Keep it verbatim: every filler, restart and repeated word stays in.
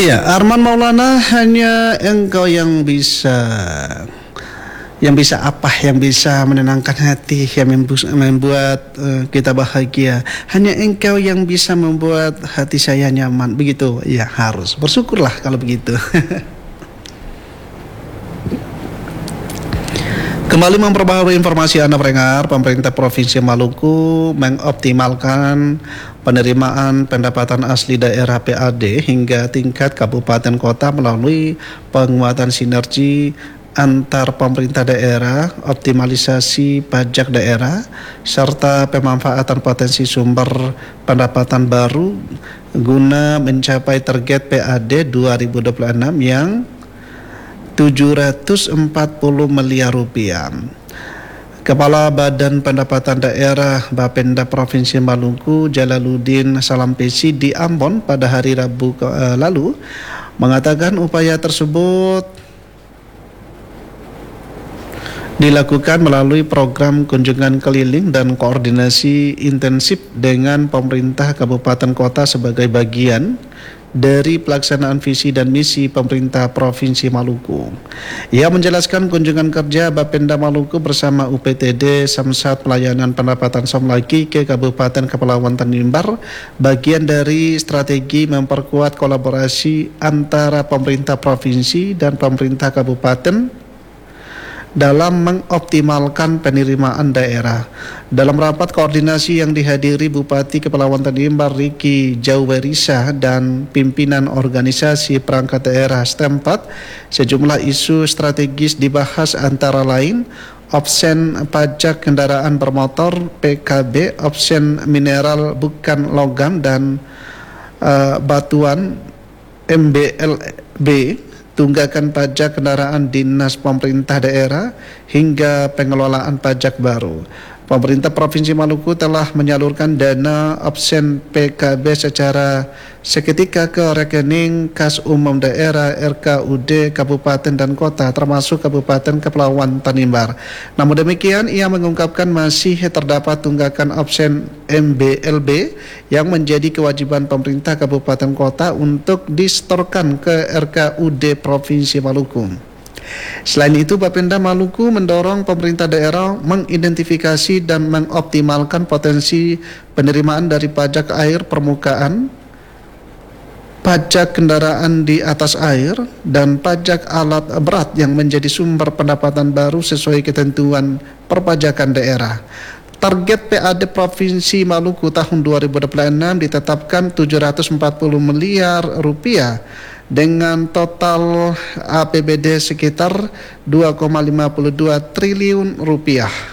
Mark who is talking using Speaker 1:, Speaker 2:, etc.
Speaker 1: Iya, Arman Maulana, hanya engkau yang bisa, yang bisa apa, yang bisa menenangkan hati, yang membuat uh, kita bahagia. Hanya engkau yang bisa membuat hati saya nyaman. Begitu, ya harus bersyukurlah kalau begitu. Kembali memperbaharui informasi Anda pendengar, pemerintah Provinsi Maluku mengoptimalkan penerimaan pendapatan asli daerah P A D hingga tingkat kabupaten kota melalui penguatan sinergi antar pemerintah daerah, optimalisasi pajak daerah, serta pemanfaatan potensi sumber pendapatan baru guna mencapai target P A D dua ribu dua puluh enam yang tujuh ratus empat puluh miliar rupiah. Kepala Badan Pendapatan Daerah Bapenda Provinsi Maluku Jalaluddin Salampesi di Ambon pada hari Rabu uh, lalu mengatakan upaya tersebut dilakukan melalui program kunjungan keliling dan koordinasi intensif dengan pemerintah kabupaten kota sebagai bagian dari pelaksanaan visi dan misi pemerintah Provinsi Maluku. Ia menjelaskan kunjungan kerja Bapenda Maluku bersama U P T D Samsat Pelayanan Pendapatan Somlaki ke Kabupaten Kepulauan Tanimbar bagian dari strategi memperkuat kolaborasi antara pemerintah provinsi dan pemerintah kabupaten dalam mengoptimalkan penerimaan daerah. Dalam rapat koordinasi yang dihadiri Bupati Kepulauan Tanimbar Riki Jauwerisa dan pimpinan organisasi perangkat daerah setempat, sejumlah isu strategis dibahas antara lain opsen pajak kendaraan bermotor P K B, opsen mineral bukan logam dan uh, batuan M B L B, tunggakan pajak kendaraan dinas pemerintah daerah hingga pengelolaan pajak baru. Pemerintah Provinsi Maluku telah menyalurkan dana opsen P K B secara seketika ke rekening kas umum daerah R K U D kabupaten dan kota termasuk Kabupaten Kepulauan Tanimbar. Namun demikian ia mengungkapkan masih terdapat tunggakan opsen M B L B yang menjadi kewajiban pemerintah kabupaten kota untuk disetorkan ke R K U D Provinsi Maluku. Selain itu, Bapenda Maluku mendorong pemerintah daerah mengidentifikasi dan mengoptimalkan potensi penerimaan dari pajak air permukaan, pajak kendaraan di atas air, dan pajak alat berat yang menjadi sumber pendapatan baru sesuai ketentuan perpajakan daerah. Target P A D Provinsi Maluku tahun dua ribu dua puluh enam ditetapkan tujuh ratus empat puluh miliar rupiah dengan total A P B D sekitar dua koma lima dua triliun rupiah.